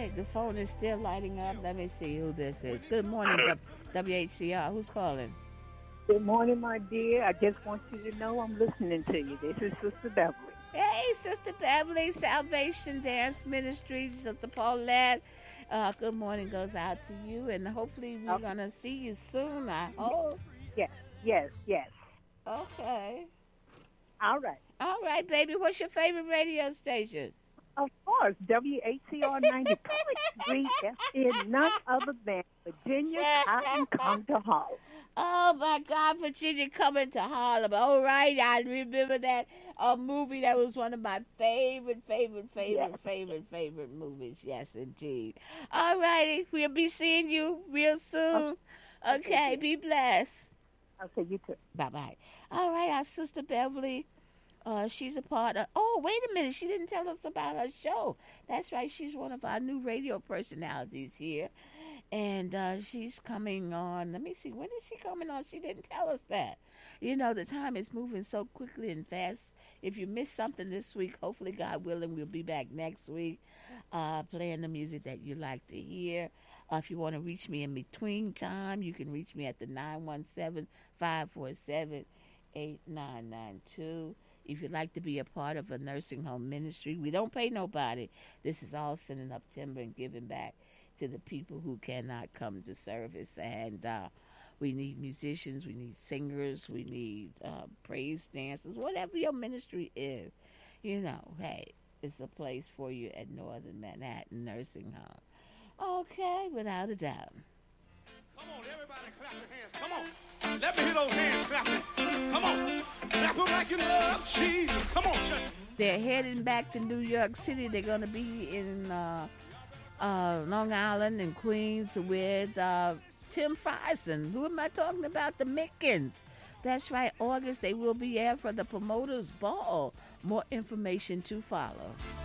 right, the phone is still lighting up. Let me see who this is. Good morning, WHCR. Who's calling? Good morning, my dear. I just want you to know I'm listening to you. This is Sister Beverly. Hey, Sister Beverly, Salvation Dance Ministry, Sister Paulette. Good morning goes out to you, and hopefully we're going to see you soon, I hope. Yes. Okay. All right. All right, baby. What's your favorite radio station? Of course, WHCR 90.3 is none other than Virginia Cotton Come to Harlem. Oh, my God, Virginia coming to Harlem. All right, I remember that movie. That was one of my favorite movies. Yes, indeed. All righty. We'll be seeing you real soon. Okay, be blessed. Okay, you too. Bye-bye. All right, our Sister Beverly. She's a part of... Oh, wait a minute. She didn't tell us about her show. That's right. She's one of our new radio personalities here. And she's coming on... Let me see. When is she coming on? She didn't tell us that. You know, the time is moving so quickly and fast. If you missed something this week, hopefully, God willing, we'll be back next week playing the music that you like to hear. If you want to reach me in between time, you can reach me at the 917-547-8992. If you'd like to be a part of a nursing home ministry, we don't pay nobody. This is all sending up timber and giving back to the people who cannot come to service. And we need musicians, we need singers, we need praise dancers, whatever your ministry is. You know, hey, it's a place for you at Northern Manhattan Nursing Home. Okay, without a doubt. Come on, everybody clap your hands. Come on. Let me hear those hands clapping. Come on. Clap them like you love Jesus. Come on, church. They're heading back to New York City. They're going to be in Long Island and Queens with Tim Frison. Who am I talking about? The Mickens. That's right, August. They will be there for the Promoters Ball. More information to follow.